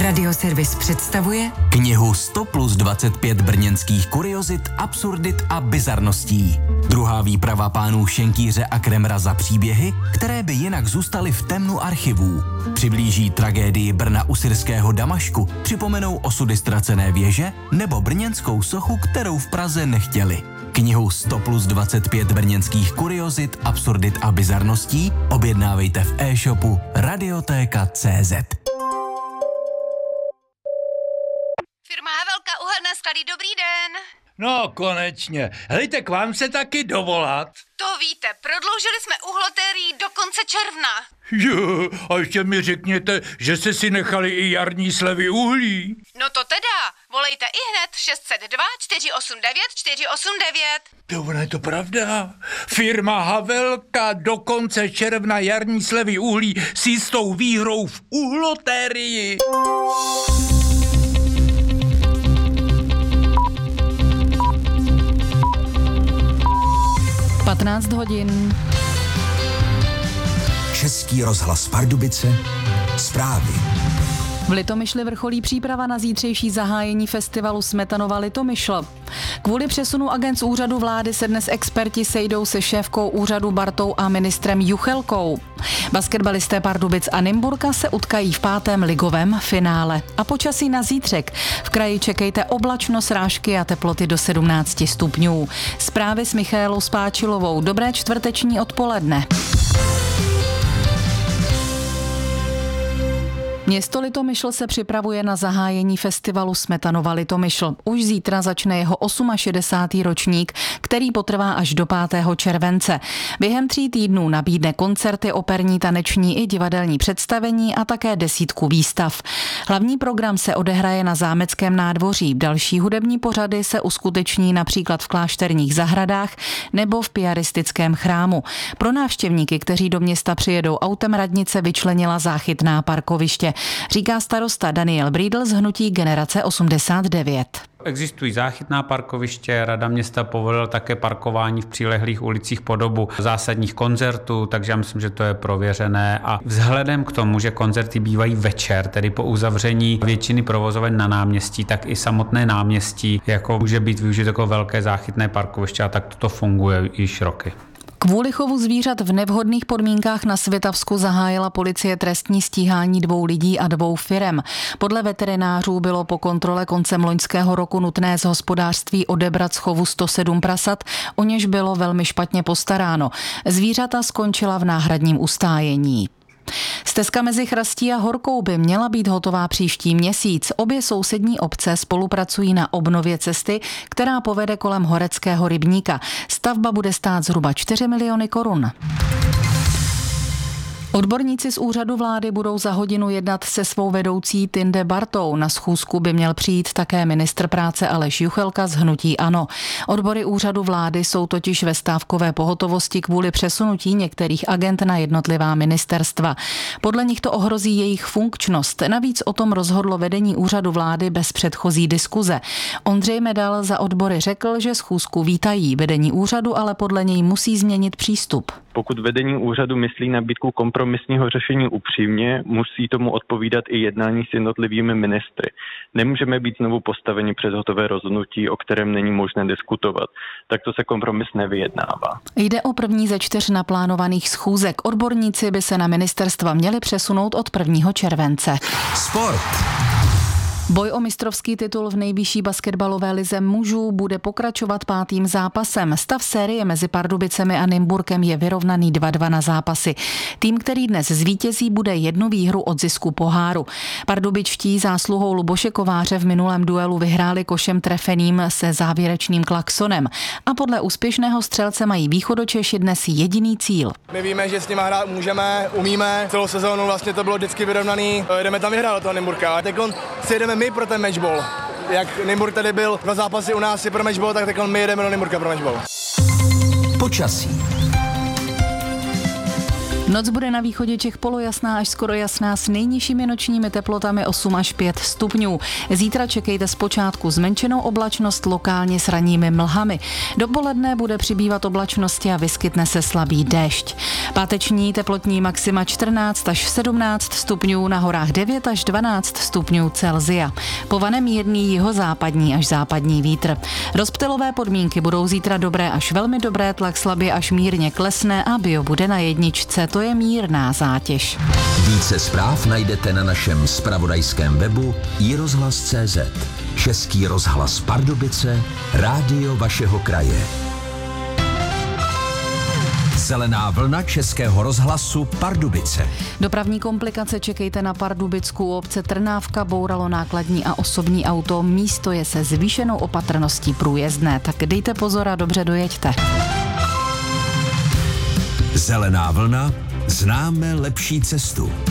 Radioservis představuje knihu 100+25 brněnských kuriozit, absurdit a bizarností. Druhá výprava pánů Šenkýře a Kremra za příběhy, které by jinak zůstaly v temnu archivů. Přiblíží tragédii Brna u syrského Damašku, připomenou osudy ztracené věže nebo brněnskou sochu, kterou v Praze nechtěli. Knihu 100+25 brněnských kuriozit, absurdit a bizarností objednávejte v e-shopu Radiotéka.cz. Firma Havelka, uhelné sklady, dobrý den. No, konečně. Helejte, k vám se taky dovolat. To víte, prodloužili jsme uhlotérii do konce června. Jo, a ještě mi řekněte, že jste si nechali i jarní slevy uhlí. No to teda, volejte i hned 602 489 489. To ono je to pravda. Firma Havelka do konce června jarní slevy uhlí s jistou výhrou v uhlotérii. hodin. Český rozhlas Pardubice, zprávy. V Litomyšli vrcholí příprava na zítřejší zahájení festivalu Smetanova Litomyšl. Kvůli přesunu agent z úřadu vlády se dnes experti sejdou se šéfkou úřadu Bartou a ministrem Juchelkou. Basketbalisté Pardubic a Nymburka se utkají v 5. ligovém finále. A počasí na zítřek. V kraji čekejte oblačno, srážky a teploty do 17 stupňů. Zprávy s Michaelou Spáčilovou. Dobré čtvrteční odpoledne. Město Litomyšl se připravuje na zahájení festivalu Smetanova Litomyšl. Už zítra začne jeho 68. ročník, který potrvá až do 5. července. Během 3 týdnů nabídne koncerty, operní, taneční i divadelní představení a také desítku výstav. Hlavní program se odehraje na Zámeckém nádvoří. Další hudební pořady se uskuteční například v klášterních zahradách nebo v piaristickém chrámu. Pro návštěvníky, kteří do města přijedou autem, radnice vyčlenila záchytná parkoviště, říká starosta Daniel Brídl z hnutí Generace 89. Existují záchytná parkoviště, Rada města povolila také parkování v přilehlých ulicích po dobu zásadních koncertů, takže já myslím, že to je prověřené. A vzhledem k tomu, že koncerty bývají večer, tedy po uzavření většiny provozoven na náměstí, tak i samotné náměstí jako může být využito jako velké záchytné parkoviště a tak to funguje již roky. Kvůli chovu zvířat v nevhodných podmínkách na Svitavsku zahájila policie trestní stíhání 2 lidí a 2 firem. Podle veterinářů bylo po kontrole koncem loňského roku nutné z hospodářství odebrat z chovu 107 prasat, o něž bylo velmi špatně postaráno. Zvířata skončila v náhradním ustájení. Stezka mezi Chrastí a Horkou by měla být hotová příští měsíc. Obě sousední obce spolupracují na obnově cesty, která povede kolem Horeckého rybníka. Stavba bude stát zhruba 4 miliony korun. Odborníci z úřadu vlády budou za hodinu jednat se svou vedoucí Tinde Bartou. Na schůzku by měl přijít také ministr práce Aleš Juchelka z hnutí ANO. Odbory úřadu vlády jsou totiž ve stávkové pohotovosti kvůli přesunutí některých agent na jednotlivá ministerstva. Podle nich to ohrozí jejich funkčnost. Navíc o tom rozhodlo vedení úřadu vlády bez předchozí diskuze. Ondřej Medal za odbory řekl, že schůzku vítají. Vedení úřadu ale podle něj musí změnit přístup. Pokud vedení úřadu myslí nabídku kompromisního řešení upřímně, musí tomu odpovídat i jednání s jednotlivými ministry. Nemůžeme být znovu postaveni před hotové rozhodnutí, o kterém není možné diskutovat. Takto se kompromis nevyjednává. Jde o první ze 4 naplánovaných schůzek. Odborníci by se na ministerstva měli přesunout od 1. července. Sport. Boj o mistrovský titul v nejvyšší basketbalové lize mužů bude pokračovat 5. zápasem. Stav série mezi Pardubicemi a Nymburkem je vyrovnaný 2-2 na zápasy. Tým, který dnes zvítězí, bude 1 výhru od zisku poháru. Pardubičtí zásluhou Luboše Kováře v minulém duelu vyhráli košem trefeným se závěrečným klaksonem. A podle úspěšného střelce mají Východočeši dnes jediný cíl. My víme, že s nima hrát můžeme, umíme. Celou sezónu vlastně to bylo vždycky vyrovnaný. Jdeme tam vyhrát do toho Nymburka. Teď si jedeme my pro ten matchball. Jak Nymburk tady byl 2 zápasy u nás pro matchball, tak my jedeme do Nymburka pro matchball. Počasí. Noc bude na východě Čech polojasná až skoro jasná s nejnižšími nočními teplotami 8 až 5 stupňů. Zítra čekejte zpočátku zmenšenou oblačnost, lokálně s ranními mlhami. Dopoledne bude přibývat oblačnosti a vyskytne se slabý déšť. Páteční teplotní maxima 14 až 17 stupňů, na horách 9 až 12 stupňů Celsia. Po vanem mírný jihozápadní až západní vítr. Rozptylové podmínky budou zítra dobré až velmi dobré, tlak slabě až mírně klesne a bio bude na jedničce, to je mírná zátěž. Více zpráv najdete na našem zpravodajském webu iRozhlas.cz. Český rozhlas Pardubice, rádio vašeho kraje. Zelená vlna Českého rozhlasu Pardubice. Dopravní komplikace čekejte na Pardubicku. Obce Trnávka bouralo nákladní a osobní auto. Místo je se zvýšenou opatrností průjezdné, tak dejte pozor a dobře dojeďte. Zelená vlna, známe lepší cestu.